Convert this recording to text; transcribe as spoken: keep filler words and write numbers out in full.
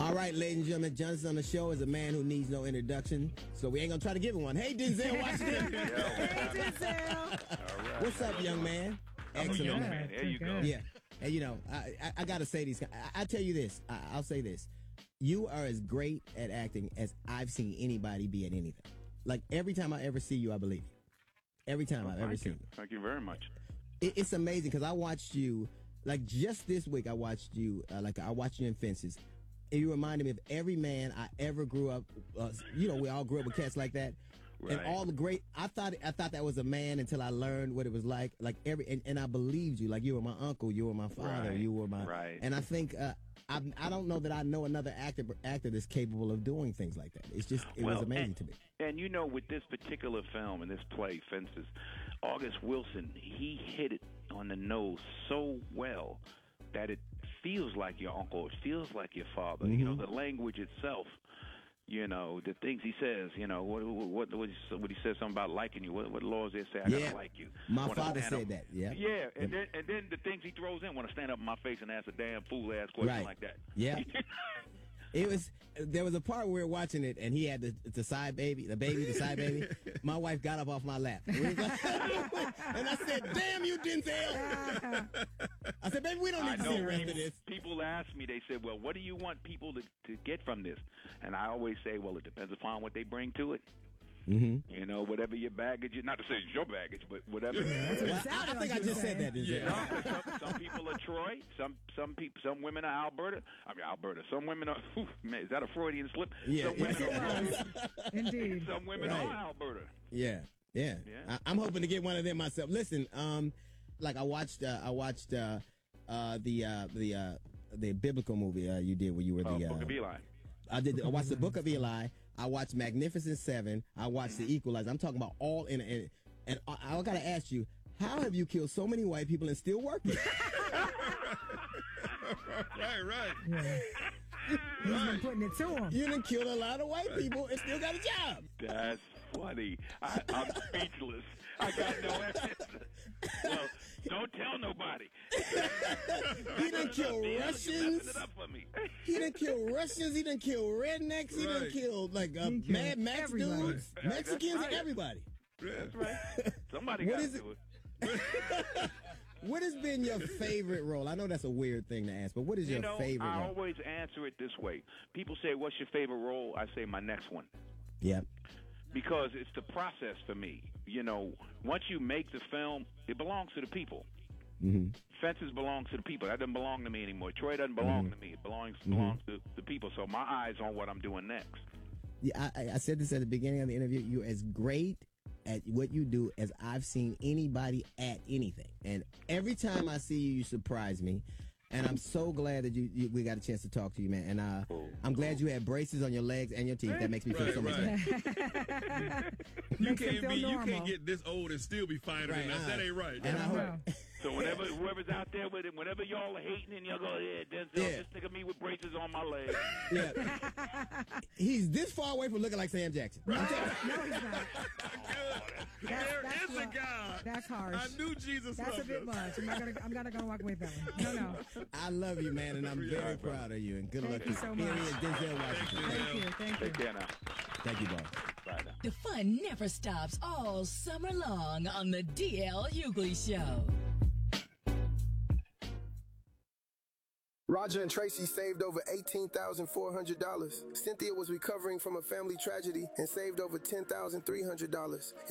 All right, ladies and gentlemen, Johnson on the show is a man who needs no introduction, so we ain't gonna try to give him one. Hey, Denzel Washington. Hey, Denzel. All right. What's up, young man? Excellent. Young man. man. There you go. Yeah. And you know, I, I, I got to say these. I, I tell you this. I, I'll say this. You are as great at acting as I've seen anybody be at anything. Like every time I ever see you, I believe you. Every time Well, I've ever thank seen you. you. Thank you very much. It, it's amazing because I watched you. Like just this week, I watched you. Uh, like I watched you in Fences. And you reminded me of every man I ever grew up. Uh, you know, we all grew up with cats like that. Right. And all the great. I thought I thought that was a man until I learned what it was like. Like every and, and I believed you. Like you were my uncle. You were my father. Right. You were my. Right. And I think uh, I I don't know that I know another actor actor that's capable of doing things like that. It's just it well, was amazing and, to me. And you know, with this particular film and this play, Fences, August Wilson, he hit it on the nose so well that it feels like your uncle. It feels like your father. Mm-hmm. You know, the language itself. You know, the things he says, you know, what what what, what he says something about liking you. What, what laws they say, I Yeah. gotta like you. My Wanna father stand said up- that, yeah. Yeah, and then and then the things he throws in, want to stand up in my face and ask a damn fool-ass question Right. like that. Yeah. It was. There was a part where we were watching it, and he had the, the side baby, the baby, the side baby. My wife got up off my lap, and, we was like, and I said, "Damn you, Denzel!" I said, "Baby, we don't I need to see the know rest people, of this." people ask me, they said, well, what do you want people to, to get from this? And I always say, well, it depends upon what they bring to it. Mm-hmm. You know, whatever your baggage is, not to say it's your baggage, but whatever. Well, I, I think I just said that, Denzel. No, some, some people are Troy. Some some people, some women are Alberta. I mean Alberta. Some women are. Whew, man, is that a Freudian slip? Yeah, some women yes, are. Indeed. Some women Right. are Alberta. Yeah, yeah. Yeah. I, I'm hoping to get one of them myself. Listen, um, like I watched, uh, I watched uh, uh, the uh, the uh, the biblical movie uh, you did where you were the. Uh, Uh, Book of Eli. I did. I watched the Book of Eli. I watched Magnificent Seven. I watched The Equalizer. I'm talking about all in. in and I, I got to ask you, how have you killed so many white people and still working? Right, right. Yeah. He's been putting it to him. You done killed a lot of white people and still got a job. That's funny. I, I'm speechless. I got no answer. Well, don't tell nobody. He done killed You're Russians. messing it up for me. He done killed Russians. He done killed rednecks. He done Right. killed like uh, He killed Mad Max everybody. dudes, Right. Mexicans, That's right. everybody. That's right. Somebody What got is to it? do it. What has been your favorite role? I know that's a weird thing to ask, but what is You your know, favorite I role? always answer it this way. People say, what's your favorite role? I say my next one. Yep. Because it's the process for me. You know, once you make the film, it belongs to the people. Mm-hmm. Fences belongs to the people. That doesn't belong to me anymore. Troy doesn't belong Mm-hmm. to me. It belongs belongs to the people. So my eyes on what I'm doing next. Yeah, I, I said this at the beginning of the interview. You're as great at what you do as I've seen anybody at anything. And every time I see you, you surprise me. And I'm so glad that you, you we got a chance to talk to you, man. And uh, Oh. I'm glad you had braces on your legs and your teeth. That makes me feel Right, so much right. better. You Makes him can't feel be. You normal. can't get this old and still be finer Right, than us. uh, That ain't right. And I hope, Wow. So whenever whoever's out there with it, whenever y'all are hating and y'all go, yeah, Denzel, Yeah. just think of me with braces on my legs. yeah, he's this far away from looking like Sam Jackson. No, he's not. Good. That's- There that's is a rough. God. That's harsh. I knew Jesus That's a loved bit us. much. I'm not gonna. I'm not gonna walk away with that one. No, no. I love you, man, and I'm Yeah, very bro. proud of you. And good Thank luck you to so Period, much. Denzel Washington. Thank you. Thank you. Take care now. Thank you, boss. Bye now. The fun never stops all summer long on the D L Hughley Show. Roger and Tracy saved over eighteen thousand four hundred dollars. Cynthia was recovering from a family tragedy and saved over ten thousand three hundred dollars.